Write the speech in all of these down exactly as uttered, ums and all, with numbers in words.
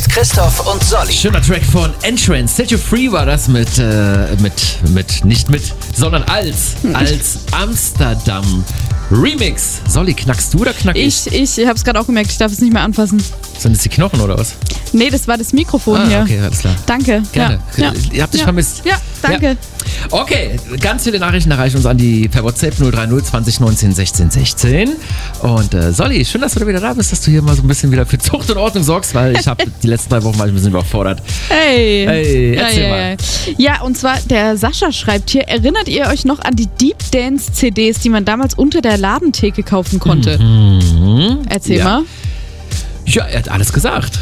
mit Christoph und Solly. Schöner Track von Entrance. Set You Free war das mit, äh, mit, mit, nicht mit, sondern als, als Amsterdam Remix. Solly, knackst du oder knack ich? Ich, ich hab's gerade auch gemerkt, ich darf es nicht mehr anfassen. Sind das die Knochen oder was? Nee, das war das Mikrofon ah, hier. Okay, alles klar. Danke. Gerne. Ja. Ihr habt dich ja. vermisst. Ja, danke. Ja. Okay, ganz viele Nachrichten erreichen uns an die per WhatsApp null drei null zwanzig neunzehn sechzehn sechzehn. Und äh, Solly, schön, dass du wieder da bist, dass du hier mal so ein bisschen wieder für Zucht und Ordnung sorgst, weil ich habe die letzten drei Wochen mal ein bisschen überfordert. Hey. Hey, erzähl ja, mal. Ja, ja. ja, und zwar der Sascha schreibt hier, erinnert ihr euch noch an die Deep Dance C Ds, die man damals unter der Ladentheke kaufen konnte? Mhm. Erzähl ja. mal. Ja, er hat alles gesagt.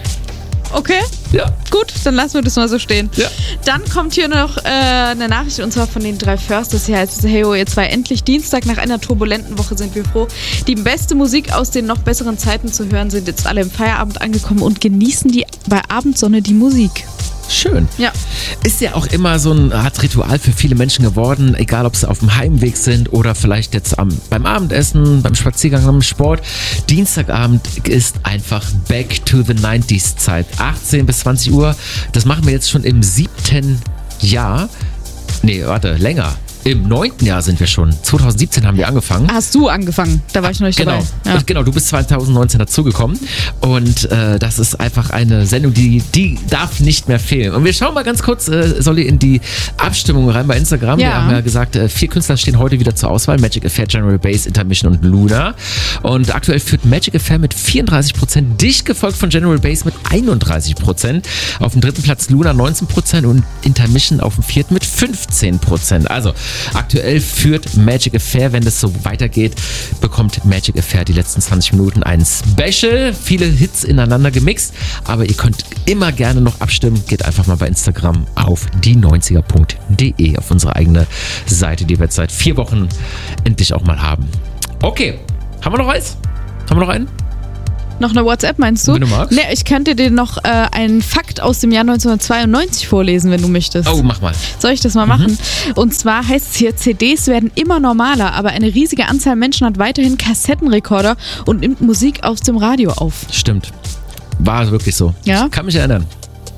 Okay, Ja. gut, dann lassen wir das mal so stehen. Ja. Dann kommt hier noch äh, eine Nachricht und zwar von den drei Försters. Hier heißt es, hey, oh, ihr zwei, endlich Dienstag nach einer turbulenten Woche sind wir froh. Die beste Musik aus den noch besseren Zeiten zu hören, sind jetzt alle im Feierabend angekommen und genießen die bei Abendsonne die Musik. Schön. Ja. Ist ja auch immer so eine Art Ritual für viele Menschen geworden, egal ob sie auf dem Heimweg sind oder vielleicht jetzt am, beim Abendessen, beim Spaziergang, beim Sport. Dienstagabend ist einfach Back to the neunziger Zeit. achtzehn bis zwanzig Uhr. Das machen wir jetzt schon im siebten Jahr. Nee, warte, länger. Im neunten Jahr sind wir schon. zwanzig siebzehn haben wir angefangen. Hast du angefangen? Da war ich noch nicht genau. dabei. Ja. Genau, du bist zwanzig neunzehn dazugekommen und äh, das ist einfach eine Sendung, die, die darf nicht mehr fehlen. Und wir schauen mal ganz kurz, äh, Solly, in die Abstimmung rein bei Instagram. Ja. Wir haben ja gesagt, äh, vier Künstler stehen heute wieder zur Auswahl. Magic Affair, General Bass, Intermission und Luna. Und aktuell führt Magic Affair mit vierunddreißig Prozent, dicht gefolgt von General Bass mit einunddreißig Prozent. Auf dem dritten Platz Luna neunzehn Prozent und Intermission auf dem vierten mit fünfzehn Prozent. Also aktuell führt Magic Affair. Wenn das so weitergeht, bekommt Magic Affair die letzten zwanzig Minuten ein Special. Viele Hits ineinander gemixt, aber ihr könnt immer gerne noch abstimmen. Geht einfach mal bei Instagram auf die neunziger punkt de, auf unsere eigene Seite, die wir jetzt seit vier Wochen endlich auch mal haben. Okay, haben wir noch eins? Haben wir noch einen? Noch eine WhatsApp, meinst du? Wenn du magst. Nee, ich könnte dir noch äh, einen Fakt aus dem Jahr neunzehnhundertzweiundneunzig vorlesen, wenn du möchtest. Oh, mach mal. Soll ich das mal machen? Und zwar heißt es hier, C Ds werden immer normaler, aber eine riesige Anzahl Menschen hat weiterhin Kassettenrekorder und nimmt Musik aus dem Radio auf. Stimmt. War wirklich so. Ja? Ich kann mich erinnern.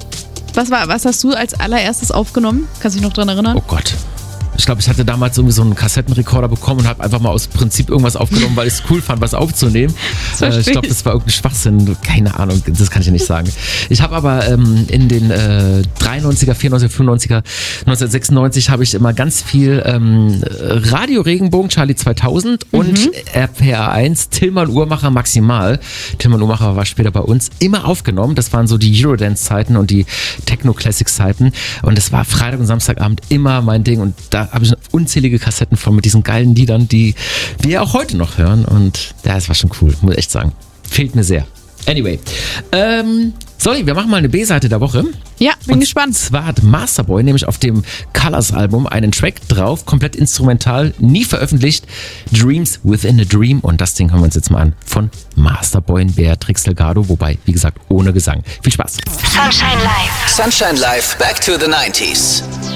Was, war, was hast du als allererstes aufgenommen? Kannst du dich noch dran erinnern? Oh Gott. Ich glaube, ich hatte damals irgendwie so einen Kassettenrekorder bekommen und habe einfach mal aus Prinzip irgendwas aufgenommen, weil ich es cool fand, was aufzunehmen. Äh, ich glaube, das war irgendein Schwachsinn. Keine Ahnung, das kann ich ja nicht sagen. Ich habe aber ähm, in den äh, dreiundneunziger, vierundneunziger, fünfundneunziger, neunzehnhundertsechsundneunzig habe ich immer ganz viel ähm, Radio Regenbogen, Charlie zweitausend und mhm. R P R eins, Tillmann Uhrmacher Maximal. Tillmann Uhrmacher war später bei uns immer aufgenommen. Das waren so die Eurodance-Zeiten und die Techno-Classics-Zeiten. Und das war Freitag und Samstagabend immer mein Ding. Und da habe ich unzählige Kassetten von mit diesen geilen Liedern, die wir auch heute noch hören. Und ja, das war schon cool, muss ich echt sagen. Fehlt mir sehr. Anyway, ähm, Solly, wir machen mal eine B-Seite der Woche. Ja, bin und gespannt. Und zwar hat Masterboy nämlich auf dem Colors-Album einen Track drauf, komplett instrumental, nie veröffentlicht, Dreams Within a Dream. Und das Ding hören wir uns jetzt mal an von Masterboy und Beatrix Delgado, wobei, wie gesagt, ohne Gesang. Viel Spaß. Sunshine Live. Sunshine Live, Back to the neunziger.